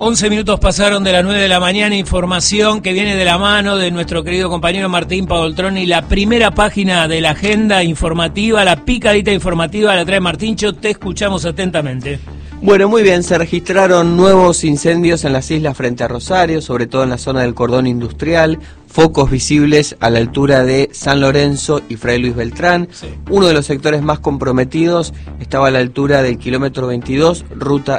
11 minutos pasaron de las 9 de la mañana, información que viene de la mano de nuestro querido compañero Martín Padoltroni. La primera página de la agenda informativa, la picadita informativa la trae Martíncho, te escuchamos atentamente. Bueno, muy bien, se registraron nuevos incendios en las islas frente a Rosario, sobre todo en la zona del cordón industrial, focos visibles a la altura de San Lorenzo y Fray Luis Beltrán. Sí. Uno de los sectores más comprometidos estaba a la altura del kilómetro 22, ruta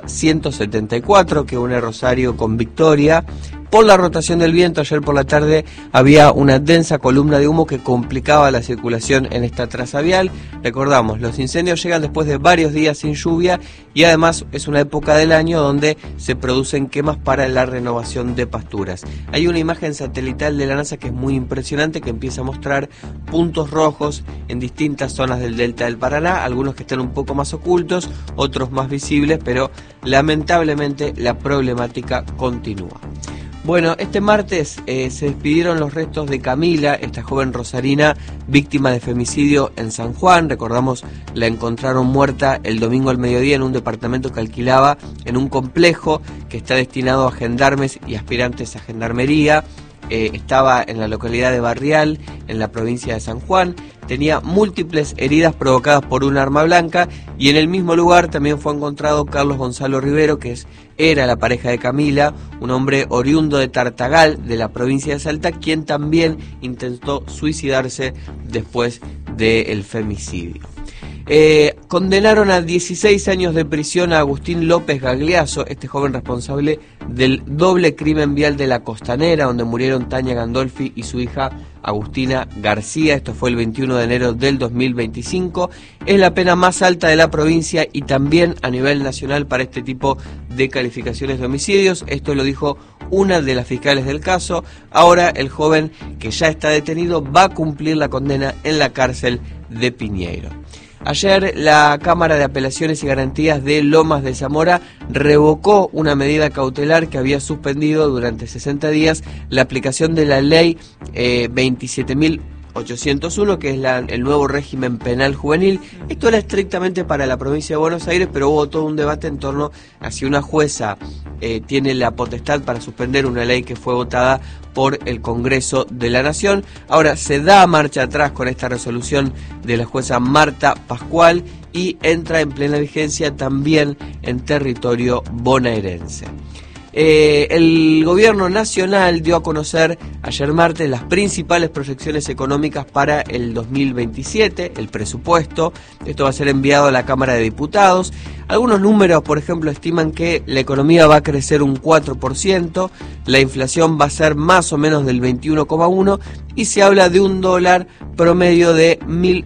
174, que une Rosario con Victoria. Por la rotación del viento, ayer por la tarde había una densa columna de humo que complicaba la circulación en esta traza vial. Recordamos, los incendios llegan después de varios días sin lluvia y además es una época del año donde se producen quemas para la renovación de pasturas. Hay una imagen satelital de la NASA que es muy impresionante, que empieza a mostrar puntos rojos en distintas zonas del delta del Paraná, algunos que están un poco más ocultos, otros más visibles, pero lamentablemente la problemática continúa. Bueno, este martes se despidieron los restos de Camila, esta joven rosarina víctima de femicidio en San Juan. Recordamos, la encontraron muerta el domingo al mediodía en un departamento que alquilaba en un complejo que está destinado a gendarmes y aspirantes a gendarmería. Estaba en la localidad de Barrial, en la provincia de San Juan. Tenía múltiples heridas provocadas por un arma blanca y en el mismo lugar también fue encontrado Carlos Gonzalo Rivero, que era la pareja de Camila, un hombre oriundo de Tartagal, de la provincia de Salta, quien también intentó suicidarse después del femicidio. Condenaron a 16 años de prisión a Agustín López Gagliaso, este joven responsable del doble crimen vial de la Costanera, donde murieron Tania Gandolfi y su hija Agustina García. Esto fue el 21 de enero del 2025. Es la pena más alta de la provincia y también a nivel nacional para este tipo de calificaciones de homicidios. Esto lo dijo una de las fiscales del caso. Ahora el joven, que ya está detenido, va a cumplir la condena en la cárcel de Piñeiro. Ayer la Cámara de Apelaciones y Garantías de Lomas de Zamora revocó una medida cautelar que había suspendido durante 60 días la aplicación de la ley 27.801, que es el nuevo régimen penal juvenil. Esto era estrictamente para la provincia de Buenos Aires, pero hubo todo un debate en torno a si una jueza tiene la potestad para suspender una ley que fue votada por el Congreso de la Nación. Ahora se da marcha atrás con esta resolución de la jueza Marta Pascual y entra en plena vigencia también en territorio bonaerense. El gobierno nacional dio a conocer ayer martes las principales proyecciones económicas para el 2027, el presupuesto. Esto va a ser enviado a la Cámara de Diputados. Algunos números, por ejemplo, estiman que la economía va a crecer un 4%, la inflación va a ser más o menos del 21,1% y se habla de un dólar promedio de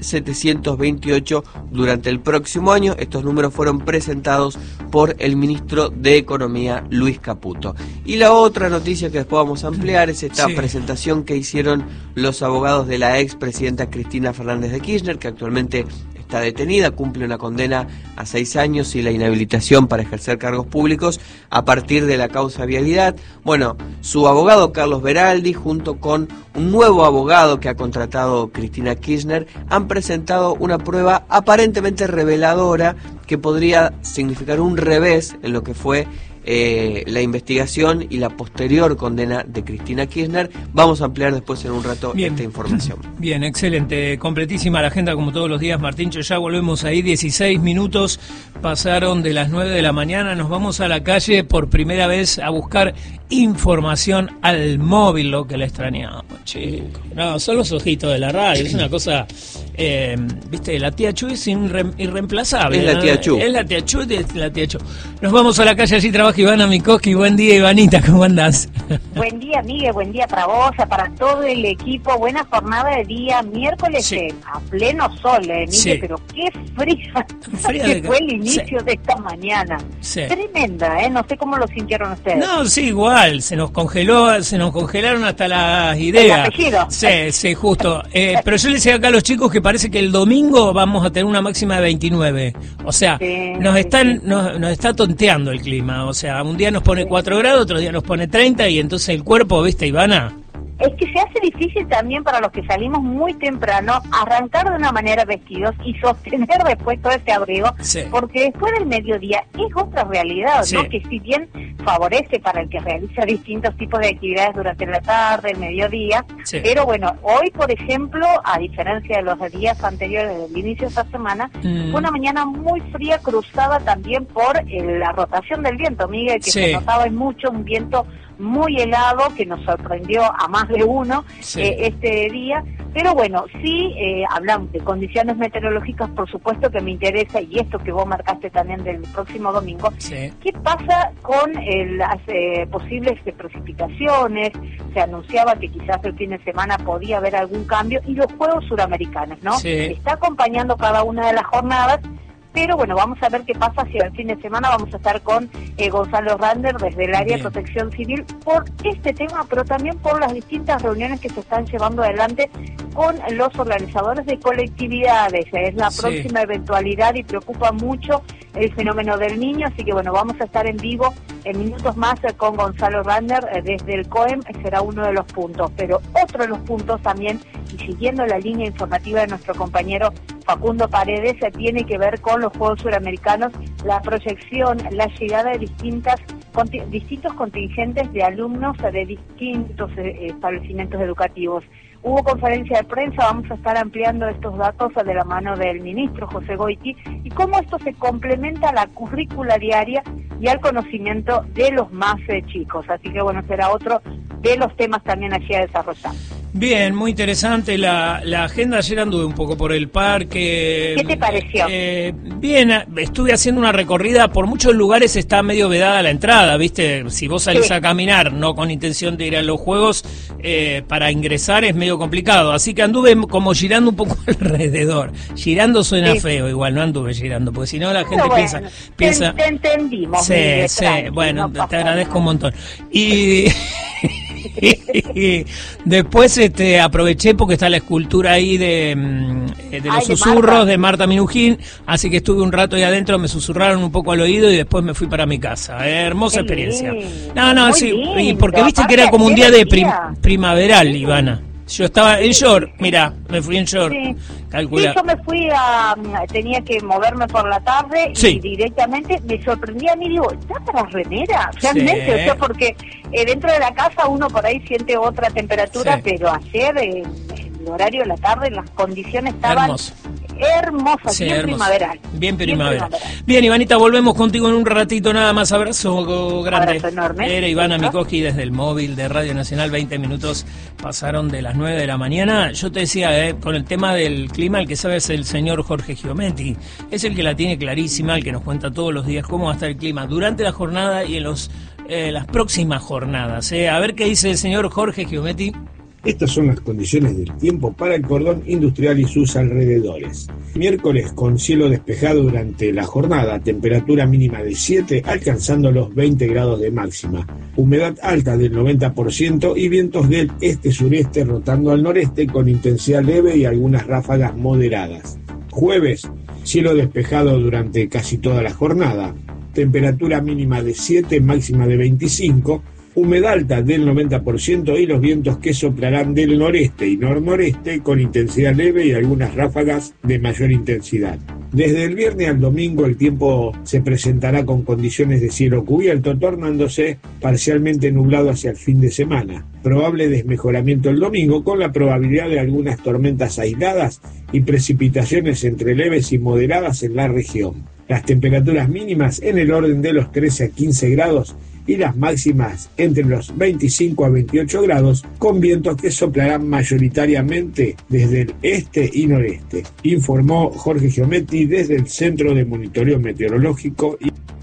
1.728 durante el próximo año. Estos números fueron presentados por el ministro de Economía, Luis Caputo. Y la otra noticia que después vamos a ampliar es esta presentación que hicieron los abogados de la expresidenta Cristina Fernández de Kirchner, que actualmente está detenida, cumple una condena a 6 años y la inhabilitación para ejercer cargos públicos a partir de la causa vialidad. Bueno, su abogado Carlos Beraldi, junto con un nuevo abogado que ha contratado Cristina Kirchner, han presentado una prueba aparentemente reveladora que podría significar un revés en lo que fue la investigación y la posterior condena de Cristina Kirchner. Vamos a ampliar después en un rato esta información. Bien, excelente, completísima la agenda como todos los días, Martíncho. Ya volvemos ahí, 16 minutos pasaron de las 9 de la mañana. Nos vamos a la calle por primera vez a buscar información al móvil, lo que la extrañamos, chicos. No, son los ojitos de la radio, es una cosa, viste, la tía Chu es irreemplazable. Es la tía Chu. Es la tía Chu, es la tía Chu. Nos vamos a la calle, allí trabaja Ivana Mikoski. Buen día, Ivanita, ¿cómo andás? Buen día, Miguel, buen día para vos, para todo el equipo. Buena jornada de día, miércoles a pleno sol, Miguel, pero qué fría que fue el inicio de esta mañana. Tremenda, no sé cómo lo sintieron ustedes. No, sí, igual, se nos congelaron hasta las ideas. El apellido. Sí, justo. Pero yo les decía acá a los chicos que parece que el domingo vamos a tener una máxima de 29. O sea, nos está tonteando el clima. O sea, un día nos pone 4 grados, otro día nos pone 30 y entonces el cuerpo, ¿viste, Ivana? es que se hace difícil también para los que salimos muy temprano arrancar de una manera vestidos y sostener después todo ese abrigo, porque después del mediodía es otra realidad, ¿no? Que si bien favorece para el que realiza distintos tipos de actividades durante la tarde, el mediodía, pero bueno, hoy por ejemplo, a diferencia de los días anteriores del inicio de esta semana, fue una mañana muy fría, cruzada también por la rotación del viento, Miguel, que se notaba en mucho, un viento muy helado que nos sorprendió a más de uno este día, pero bueno, hablamos de condiciones meteorológicas, por supuesto que me interesa, y esto que vos marcaste también del próximo domingo, ¿qué pasa con las posibles precipitaciones? Se anunciaba que quizás el fin de semana podía haber algún cambio, y los Juegos Suramericanos, ¿no? Está acompañando cada una de las jornadas. Pero bueno, vamos a ver qué pasa si el fin de semana vamos a estar con Gonzalo Rander desde el área de Protección Civil por este tema, pero también por las distintas reuniones que se están llevando adelante con los organizadores de colectividades. Es la próxima eventualidad y preocupa mucho el fenómeno del Niño, así que bueno, vamos a estar en vivo en minutos más con Gonzalo Rander desde el COEM, será uno de los puntos, pero otro de los puntos también, y siguiendo la línea informativa de nuestro compañero Facundo Paredes, tiene que ver con los Juegos Suramericanos, la proyección, la llegada de distintos contingentes de alumnos de distintos establecimientos educativos. Hubo conferencia de prensa, vamos a estar ampliando estos datos de la mano del ministro José Goiti, y cómo esto se complementa a la currícula diaria y al conocimiento de los más chicos. Así que bueno, será otro de los temas también allí a desarrollar. Bien, muy interesante la agenda. Ayer anduve un poco por el parque. ¿Qué te pareció? Bien, estuve haciendo una recorrida. Por muchos lugares está medio vedada la entrada, ¿viste? Si vos salís a caminar, no con intención de ir a los juegos, para ingresar es medio complicado. Así que anduve como girando un poco alrededor. Girando suena feo, igual, no anduve girando, porque si no la gente piensa... Te entendimos. Sí, bueno, te agradezco un montón. Y... después aproveché porque está la escultura ahí de los susurros de Marta Minujín, así que estuve un rato ahí adentro, me susurraron un poco al oído y después me fui para mi casa. Hermosa experiencia. No, sí, y porque viste que era como un día de primaveral, Ivana. Yo estaba en short, mira, me fui en short. Calcula. Sí, yo me fui tenía que moverme por la tarde y directamente me sorprendía a mí, digo, ¿está para remera? Realmente, o sea, porque dentro de la casa uno por ahí siente otra temperatura, pero ayer, en el horario de la tarde, las condiciones estaban hermosas, bien primaveral. Bien primaveral. Bien, Ivanita, volvemos contigo en un ratito nada más. Abrazo grande. Abrazo enorme. Era Ivana Mikoski desde el móvil de Radio Nacional. 20 minutos pasaron de las 9 de la mañana. Yo te decía, con el tema del clima, el que sabe es el señor Jorge Giometti. Es el que la tiene clarísima, el que nos cuenta todos los días cómo va a estar el clima durante la jornada y en las próximas jornadas. A ver qué dice el señor Jorge Giometti. Estas son las condiciones del tiempo para el cordón industrial y sus alrededores. Miércoles con cielo despejado durante la jornada, temperatura mínima de 7, alcanzando los 20 grados de máxima. Humedad alta del 90% y vientos del este-sureste rotando al noreste con intensidad leve y algunas ráfagas moderadas. Jueves, cielo despejado durante casi toda la jornada. Temperatura mínima de 7, máxima de 25. Humedad alta del 90% y los vientos que soplarán del noreste y nor-noreste con intensidad leve y algunas ráfagas de mayor intensidad. Desde el viernes al domingo el tiempo se presentará con condiciones de cielo cubierto, tornándose parcialmente nublado hacia el fin de semana. Probable desmejoramiento el domingo con la probabilidad de algunas tormentas aisladas y precipitaciones entre leves y moderadas en la región. Las temperaturas mínimas en el orden de los 13 a 15 grados y las máximas entre los 25 a 28 grados, con vientos que soplarán mayoritariamente desde el este y noreste, informó Jorge Giometti desde el Centro de Monitoreo Meteorológico.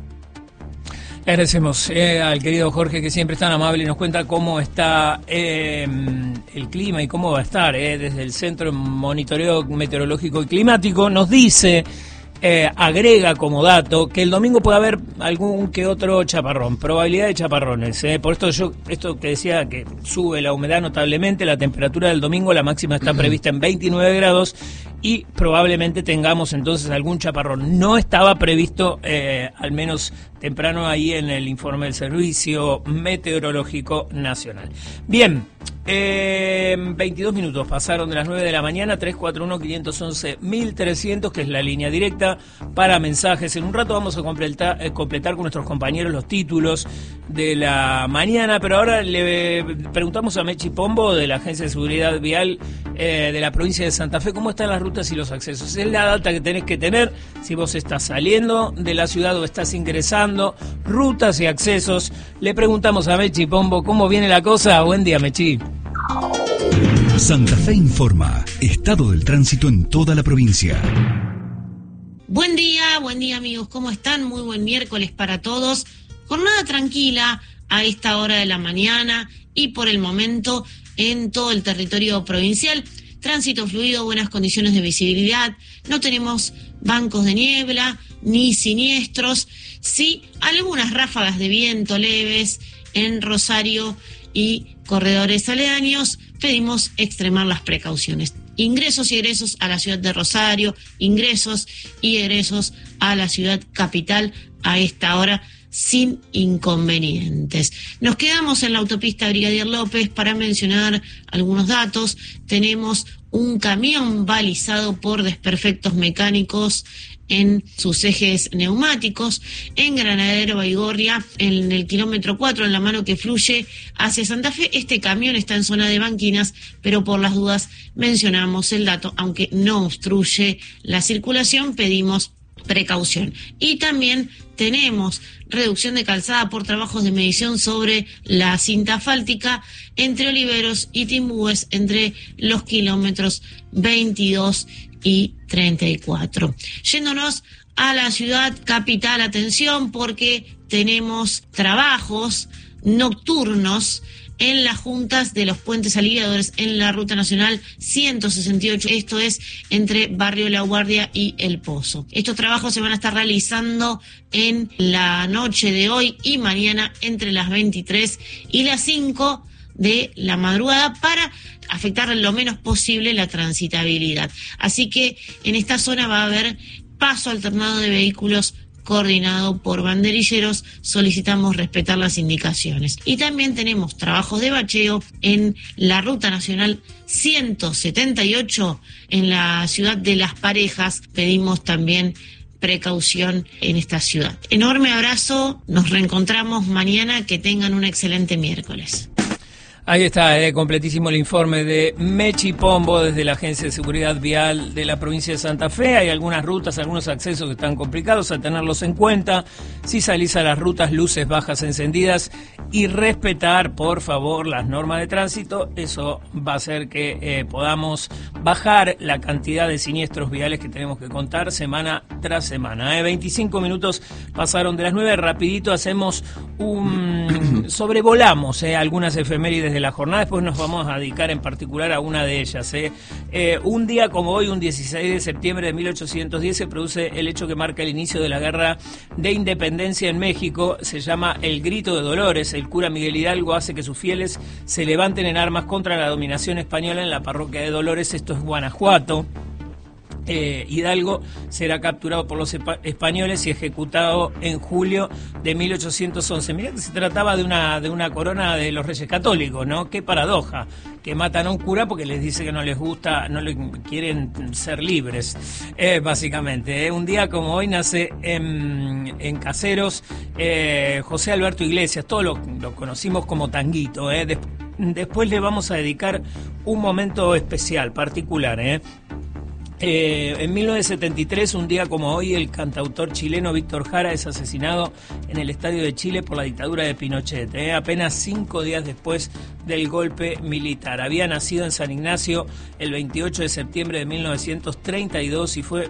Agradecemos al querido Jorge, que siempre es tan amable y nos cuenta cómo está el clima y cómo va a estar desde el Centro de Monitoreo Meteorológico y Climático. Nos dice... agrega como dato que el domingo puede haber algún que otro chaparrón, probabilidad de chaparrones. Por esto que decía que sube la humedad notablemente, la temperatura del domingo, la máxima está prevista en 29 grados y probablemente tengamos entonces algún chaparrón. No estaba previsto, al menos temprano ahí en el informe del Servicio Meteorológico Nacional. Bien, 22 minutos pasaron de las 9 de la mañana, 341-511-1300, que es la línea directa para mensajes. En un rato vamos a completar con nuestros compañeros los títulos de la mañana, pero ahora le preguntamos a Mechi Pombo de la Agencia de Seguridad Vial de la provincia de Santa Fe, ¿cómo están las rutas y los accesos? Es la data que tenés que tener si vos estás saliendo de la ciudad o estás ingresando, rutas y accesos. Le preguntamos a Mechi Pombo cómo viene la cosa. Buen día, Mechi. Santa Fe informa, estado del tránsito en toda la provincia. Buen día amigos, ¿cómo están? Muy buen miércoles para todos. Jornada tranquila a esta hora de la mañana y por el momento en todo el territorio provincial. Tránsito fluido, buenas condiciones de visibilidad, no tenemos bancos de niebla ni siniestros, sí algunas ráfagas de viento leves en Rosario y corredores aledaños. Pedimos extremar las precauciones. Ingresos y egresos a la ciudad de Rosario, ingresos y egresos a la ciudad capital a esta hora sin inconvenientes. Nos quedamos en la autopista Brigadier López para mencionar algunos datos. Tenemos un camión balizado por desperfectos mecánicos en sus ejes neumáticos, en Granadero Baigorria, en el kilómetro 4, en la mano que fluye hacia Santa Fe. Este camión está en zona de banquinas, pero por las dudas mencionamos el dato, aunque no obstruye la circulación, pedimos precaución. Y también tenemos reducción de calzada por trabajos de medición sobre la cinta asfáltica entre Oliveros y Timbúes, entre los kilómetros 22 y 34. Yéndonos a la ciudad capital, atención, porque tenemos trabajos nocturnos en las juntas de los puentes aliviadores en la Ruta Nacional 168, esto es entre Barrio La Guardia y El Pozo. Estos trabajos se van a estar realizando en la noche de hoy y mañana entre las 23 y las 5 de la madrugada para afectar lo menos posible la transitabilidad. Así que en esta zona va a haber paso alternado de vehículos coordinado por banderilleros. Solicitamos respetar las indicaciones. Y también tenemos trabajos de bacheo en la Ruta Nacional 178 en la ciudad de Las Parejas. Pedimos también precaución en esta ciudad. Enorme abrazo, nos reencontramos mañana, que tengan un excelente miércoles. Ahí está, completísimo el informe de Mechi Pombo desde la Agencia de Seguridad Vial de la provincia de Santa Fe. Hay algunas rutas, algunos accesos que están complicados, a tenerlos en cuenta. Si salís a las rutas, luces bajas encendidas y respetar, por favor, las normas de tránsito. Eso va a hacer que podamos bajar la cantidad de siniestros viales que tenemos que contar semana tras semana. 25 minutos pasaron de las 9, rapidito hacemos sobrevolamos algunas efemérides de la jornada, después nos vamos a dedicar en particular a una de ellas. Un día como hoy, un 16 de septiembre de 1810, se produce el hecho que marca el inicio de la Guerra de Independencia en México. Se llama el Grito de Dolores. El cura Miguel Hidalgo hace que sus fieles se levanten en armas contra la dominación española en la parroquia de Dolores, esto es Guanajuato. Hidalgo será capturado por los españoles y ejecutado en julio de 1811. Mirá que se trataba de una corona de los Reyes Católicos, ¿no? Qué paradoja, que matan a un cura porque les dice que no les gusta, no le quieren ser libres, básicamente. Un día como hoy nace en Caseros José Alberto Iglesias, todos lo conocimos como Tanguito. Después le vamos a dedicar un momento especial, particular, en 1973, un día como hoy, el cantautor chileno Víctor Jara es asesinado en el Estadio de Chile por la dictadura de Pinochet, apenas 5 días después del golpe militar. Había nacido en San Ignacio el 28 de septiembre de 1932 y fue,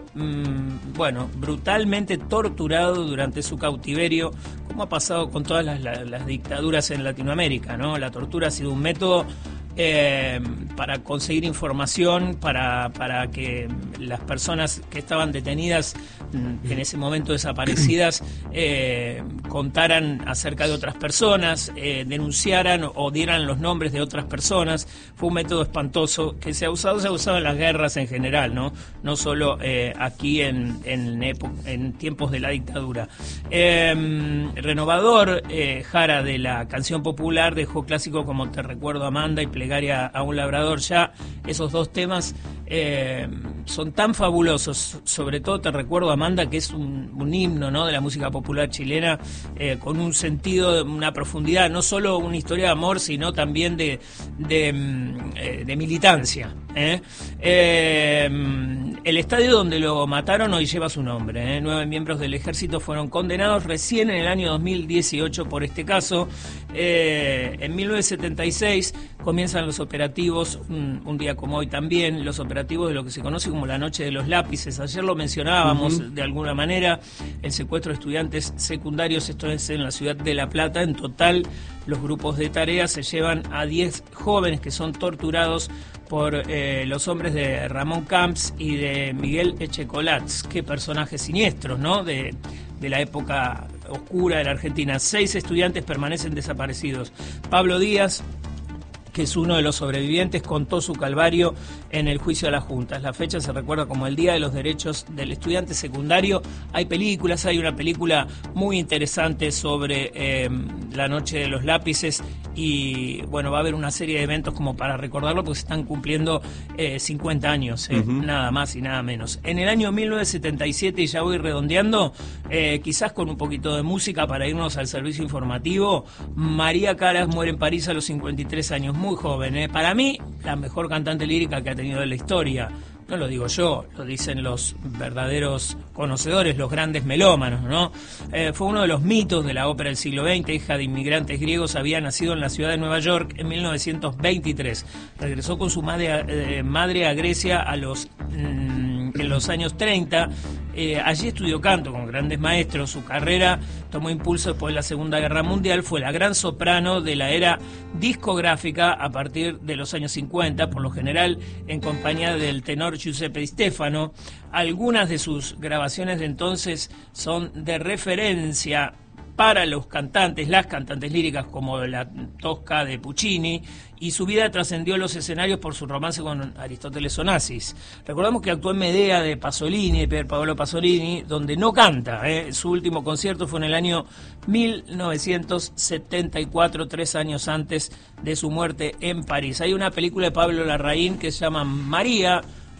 brutalmente torturado durante su cautiverio, como ha pasado con todas las dictaduras en Latinoamérica, ¿no? La tortura ha sido un método para conseguir información, para que las personas que estaban detenidas, en ese momento desaparecidas, contaran acerca de otras personas, denunciaran o dieran los nombres de otras personas. Fue un método espantoso que se ha usado en las guerras en general, no solo aquí en tiempos de la dictadura. Renovador, Jara, de la canción popular, dejó clásicos como Te recuerdo, Amanda, y Plegaria a un labrador. Ya esos dos temas son tan fabulosos, sobre todo Te recuerdo, Amanda, que es un himno, ¿no?, de la música popular chilena, con un sentido, una profundidad, no solo una historia de amor, sino también de militancia. El estadio donde lo mataron hoy lleva su nombre. 9 miembros del ejército fueron condenados recién en el año 2018 por este caso. En 1976 comienzan los operativos, un día como hoy también, los operativos de lo que se conoce como la Noche de los Lápices. Ayer lo mencionábamos de alguna manera, el secuestro de estudiantes secundarios, esto es en la ciudad de La Plata. En total, los grupos de tarea se llevan a 10 jóvenes que son torturados por los hombres de Ramón Camps y de Miguel Echecolatz. Qué personajes siniestros, ¿no?, de la época oscura de la Argentina. 6 estudiantes permanecen desaparecidos. Pablo Díaz, que es uno de los sobrevivientes, contó su calvario en el juicio a las juntas. La fecha se recuerda como el Día de los Derechos del Estudiante Secundario. Hay películas, hay una película muy interesante sobre la Noche de los Lápices, y bueno, va a haber una serie de eventos como para recordarlo, porque se están cumpliendo 50 años, nada más y nada menos. En el año 1977, y ya voy redondeando, quizás con un poquito de música para irnos al servicio informativo, María Calas muere en París a los 53 años. Muy joven, Para mí, la mejor cantante lírica que ha tenido en la historia. No lo digo yo, lo dicen los verdaderos conocedores, los grandes melómanos, ¿no? Fue uno de los mitos de la ópera del siglo XX, hija de inmigrantes griegos, había nacido en la ciudad de Nueva York en 1923. Regresó con su madre a Grecia en los años 30. Allí estudió canto con grandes maestros. Su carrera tomó impulso después de la Segunda Guerra Mundial. Fue la gran soprano de la era discográfica a partir de los años 50, por lo general en compañía del tenor Giuseppe Di Stefano. Algunas de sus grabaciones de entonces son de referencia para los cantantes, las cantantes líricas, como la Tosca de Puccini, y su vida trascendió los escenarios por su romance con Aristóteles Onassis. Recordamos que actuó en Medea de Pasolini, de Pier Paolo Pasolini, donde no canta. Su último concierto fue en el año 1974, 3 años antes de su muerte en París. Hay una película de Pablo Larraín que se llama María,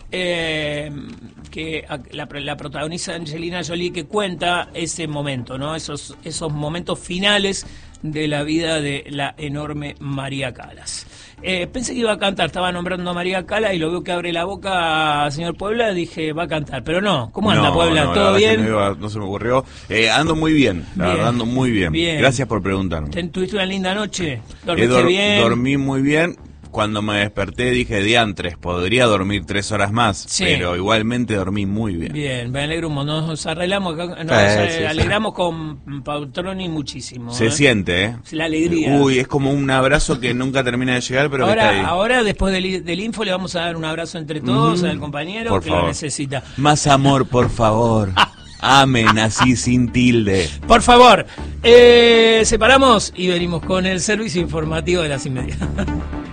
que la protagoniza Angelina Jolie, que cuenta ese momento, ¿no? Esos momentos finales de la vida de la enorme María Calas. Pensé que iba a cantar, estaba nombrando a María Calas y lo veo que abre la boca, señor Puebla, dije, va a cantar, pero no. ¿Cómo anda, Puebla? ¿Todo bien? No se me ocurrió. Ando muy bien, la verdad, ando muy bien. Gracias por preguntarme. ¿Tuviste una linda noche? ¿Dormiste bien? Dormí muy bien. Cuando me desperté dije, diantres, podría dormir 3 horas más, sí, pero igualmente dormí muy bien. Bien, me alegro un montón. Nos alegramos con Pautroni muchísimo. Se siente, La alegría. Uy, es como un abrazo que nunca termina de llegar, pero ahora, que está ahí. Ahora, después del info, le vamos a dar un abrazo entre todos al compañero, por que favor. Lo necesita. Más amor, por favor. Amen, así sin tilde. Por favor. Separamos y venimos con el servicio informativo de las 6:30.